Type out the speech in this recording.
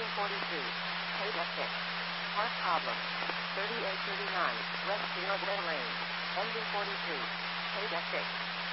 42. Paid at 6. Part problem. 3839. West Sierra Glen Lane. Engine 42. Paid at 6.